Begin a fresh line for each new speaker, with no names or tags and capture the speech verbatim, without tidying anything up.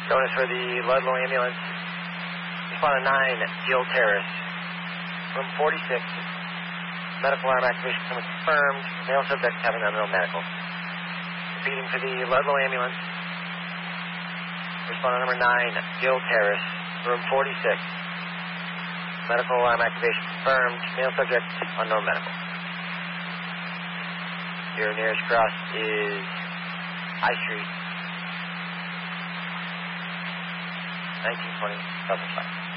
Jonas for the Ludlow ambulance. Respondent nine, Gill Terrace. Room forty-six. Medical arm activation confirmed. Male subject having unknown medical. Repeating for the Ludlow ambulance. Respondent number nine, Gill Terrace. Room forty-six. Medical arm activation confirmed. Male subject unknown medical. Your nearest cross is High Street. nineteen twenty, Southern Flight.